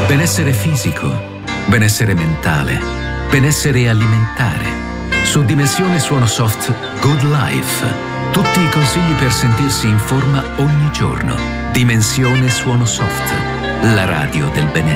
Benessere fisico, benessere mentale, benessere alimentare. Su Dimensione Suono Soft Good Life. Tutti i consigli per sentirsi in forma ogni giorno. Dimensione Suono Soft. La radio del benessere.